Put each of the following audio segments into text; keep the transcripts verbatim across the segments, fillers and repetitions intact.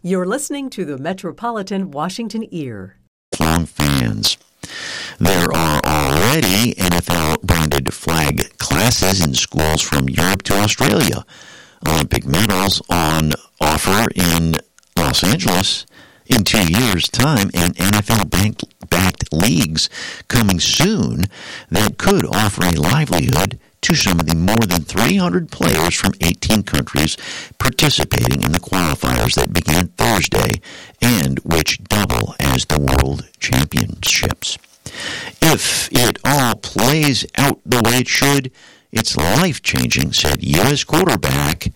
You're listening to the Metropolitan Washington Ear. Long fans. There are already N F L-branded flag classes in schools from Europe to Australia. Olympic medals on offer in Los Angeles in two years' time, and N F L-backed leagues coming soon that could offer a livelihood to some of the more than three hundred players from eighteen countries participating in the qualifiers that began Thursday and which double as the World Championships. If it all plays out the way it should, it's life-changing, said U S quarterback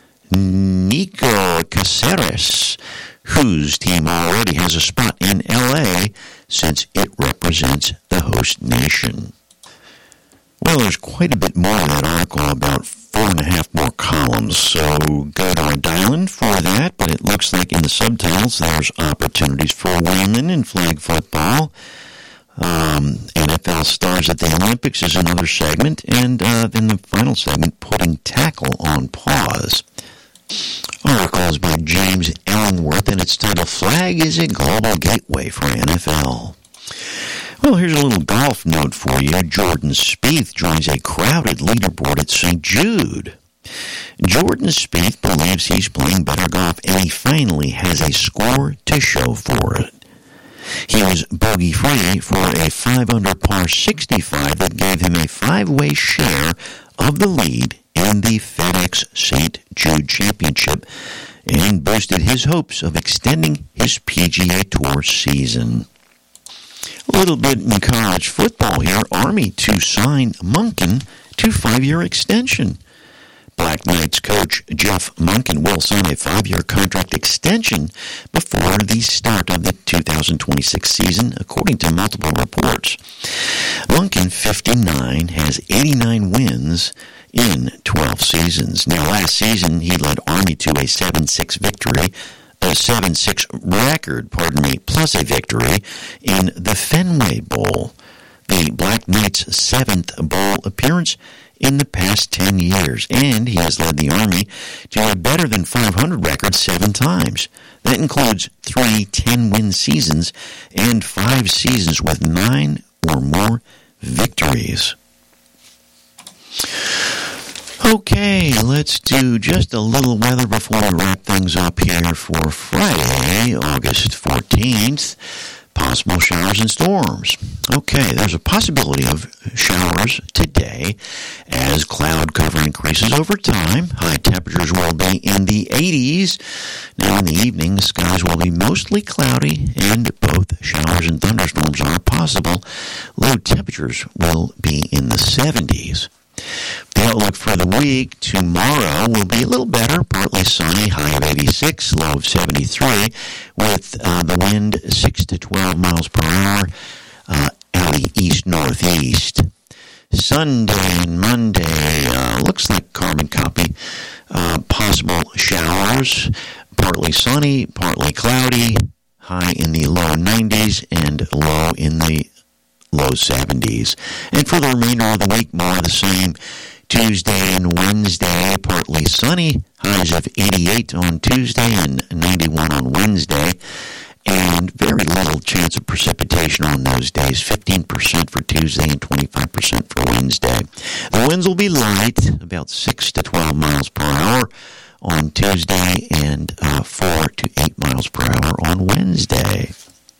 Nico Caceres, whose team already has a spot in L A since it represents the host nation. Well, there's quite a bit more in that article, about four and a half more columns, so go to our dial-in for that, but it looks like in the subtitles there's opportunities for women in flag football. Um, N F L stars at the Olympics is another segment, and uh, then the final segment, putting tackle on pause. Article is by James Ellingworth, and it's titled, Flag is a Global Gateway for N F L. Well, here's a little golf note for you. Jordan Spieth joins a crowded leaderboard at Saint Jude. Jordan Spieth believes he's playing better golf, and he finally has a score to show for it. He was bogey-free for a five under par sixty-five that gave him a five-way share of the lead in the FedEx Saint Jude Championship and boosted his hopes of extending his P G A Tour season. A little bit in college football here. Army to sign Monken to five-year extension. Black Knights coach Jeff Monken will sign a five-year contract extension before the start of the two thousand twenty-six season, according to multiple reports. Monken, fifty-nine, has eighty-nine wins in twelve seasons. Now, last season, he led Army to a seven six victory, a seven six record, pardon me, plus a victory in the Fenway Bowl, the Black Knights' seventh bowl appearance in the past ten years, and he has led the Army to a better than five hundred record seven times. That includes three ten-win seasons and five seasons with nine or more victories. Okay, let's do just a little weather before we wrap things up here for Friday, August fourteenth. Possible showers and storms. Okay, there's a possibility of showers today as cloud cover increases over time. High temperatures will be in the eighties. Now in the evening, the skies will be mostly cloudy and both showers and thunderstorms are possible. Low temperatures will be in the seventies. The outlook for the week, tomorrow will be a little better, partly sunny, high of eighty-six, low of seventy-three, with uh, the wind six to twelve miles per hour uh, out of the east-northeast. Sunday and Monday, uh, looks like carbon copy, uh, possible showers, partly sunny, partly cloudy, high in the low nineties and low in the low seventies. And for the remainder of the week, more of the same. Tuesday and Wednesday, partly sunny, highs of eighty-eight on Tuesday and ninety-one on Wednesday, and very little chance of precipitation on those days, fifteen percent for Tuesday and twenty-five percent for Wednesday. The winds will be light, about six to twelve miles per hour on Tuesday and uh, four to eight miles per hour on Wednesday.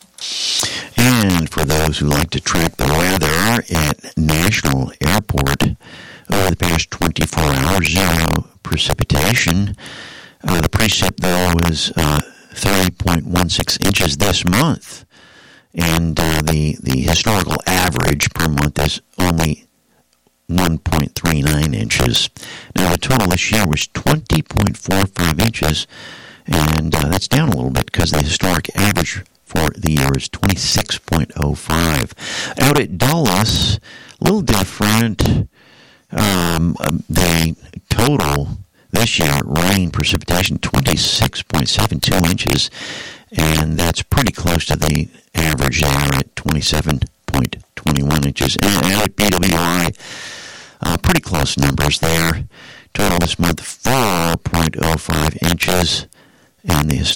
And for those who like to track the weather at National Airport, over the past twenty-four hours, zero precipitation. Uh, the precip, though, was uh, thirty point one six inches this month. And uh, the, the historical average per month is only one point three nine inches. Now, the total this year was twenty point four five inches, and uh, that's down a little bit because the historic average for the year is twenty-six point oh five. Out at Dulles, a little different. Um, the total this year, rain precipitation, twenty-six point seven two inches, and that's pretty close to the average there at twenty-seven point two one inches. And at B W I, uh, pretty close numbers there. Total this month, four point oh five inches, and the